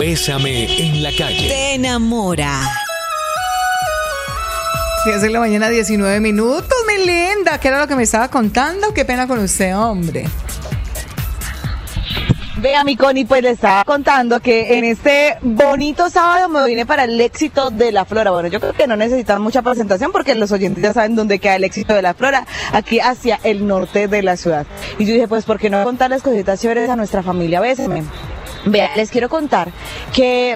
Bésame en la calle. Te enamora. 10 de la mañana, 19 minutos, mi linda. ¿Qué era lo que me estaba contando? Qué pena con usted, hombre. Vea, mi Connie, pues le estaba contando que en este bonito sábado me vine para el Éxito de la Flora. Bueno, yo creo que no necesitan mucha presentación porque los oyentes ya saben dónde queda el Éxito de la Flora, aquí hacia el norte de la ciudad. Y yo dije, pues, ¿por qué no contarles cositas chéveres a nuestra familia? Bésame. Vea, les quiero contar que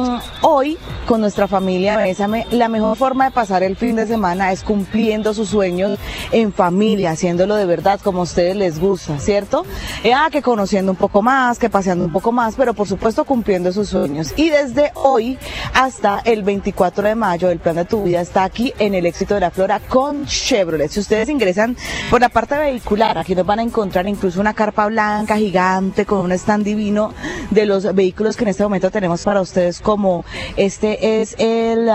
hoy con nuestra familia Bésame, la mejor forma de pasar el fin de semana es cumpliendo sus sueños en familia, haciéndolo de verdad como a ustedes les gusta, ¿cierto? Que conociendo un poco más, que paseando un poco más, pero por supuesto cumpliendo sus sueños. Y desde hoy hasta el 24 de mayo el plan de tu vida está aquí en el Éxito de la Flora con Chevrolet. Si ustedes ingresan por la parte vehicular, aquí nos van a encontrar incluso una carpa blanca gigante con un stand divino de los vehículos que en este momento tenemos para ustedes, como este es el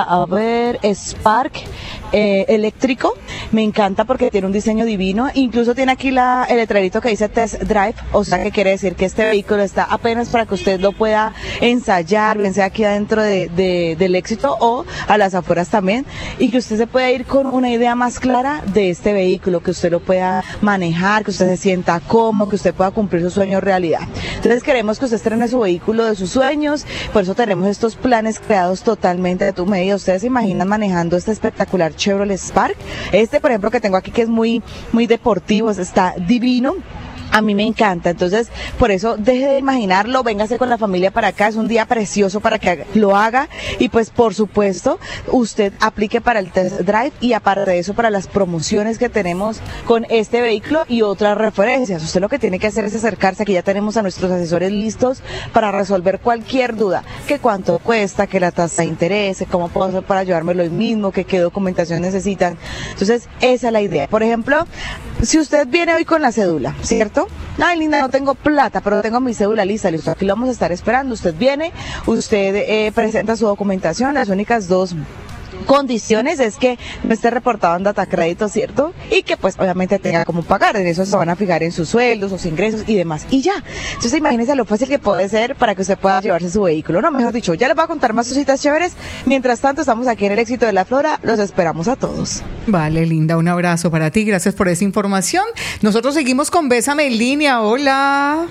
Spark eléctrico. Me encanta porque tiene un diseño divino, incluso tiene aquí el letrerito que dice Test Drive, o sea que quiere decir que este vehículo está apenas para que usted lo pueda ensayar, bien sea aquí adentro del Éxito o a las afueras también, y que usted se pueda ir con una idea más clara de este vehículo, que usted lo pueda manejar, que usted se sienta cómodo, que usted pueda cumplir sus sueños realidad. Entonces queremos que usted estrene su vehículo de sus sueños, por eso tenemos estos planes creados totalmente de tu medida. Ustedes se imaginan manejando este espectacular Chevrolet Spark, por ejemplo que tengo aquí, que es muy deportivo, está divino. A mí me encanta, entonces por eso deje de imaginarlo, véngase con la familia para acá, es un día precioso para que lo haga, y pues por supuesto usted aplique para el test drive, y aparte de eso para las promociones que tenemos con este vehículo y otras referencias. Usted lo que tiene que hacer es acercarse, aquí ya tenemos a nuestros asesores listos para resolver cualquier duda, que cuánto cuesta, que la tasa de interés, cómo puedo hacer para llevármelo hoy mismo, que qué documentación necesitan. Entonces esa es la idea. Por ejemplo, si usted viene hoy con la cédula, ¿cierto? Ay, linda, no tengo plata, pero tengo mi cédula lista, listo, aquí lo vamos a estar esperando. Usted viene, usted presenta su documentación, las únicas dos condiciones es que no esté reportado en Data Crédito, ¿cierto? Y que pues obviamente tenga como pagar, en eso se van a fijar en sus sueldos, sus ingresos y demás, y ya. Entonces imagínense lo fácil que puede ser para que usted pueda llevarse su vehículo, no, mejor dicho, ya les voy a contar más cositas chéveres. Mientras tanto estamos aquí en el Éxito de la Flora, los esperamos a todos. Vale, linda, un abrazo para ti, gracias por esa información. Nosotros seguimos con Bésame en línea. Hola.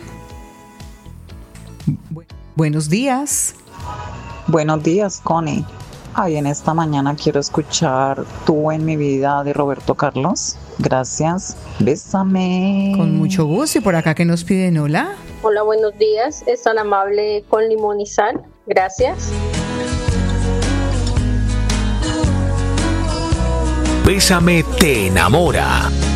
Buenos días. Buenos días, Connie. Ay, en esta mañana quiero escuchar Tú en mi vida de Roberto Carlos. Gracias. Bésame. Con mucho gusto. Y por acá, ¿qué nos piden? Hola. Hola, buenos días. Es tan amable con limón y sal. Gracias. Bésame te enamora.